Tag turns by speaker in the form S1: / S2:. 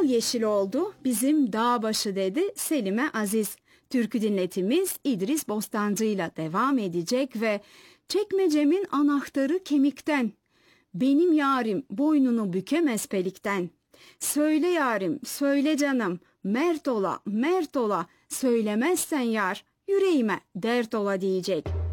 S1: yeşil oldu bizim dağ başı dedi Selime Aziz. Türkü dinletimiz İdris Bostancı ile devam edecek ve çekmecemin anahtarı kemikten. Benim yarim boynunu bükemez pelikten. Söyle yarim, söyle canım, mert ola, mert ola, söylemezsen yar, yüreğime dert ola diyecek.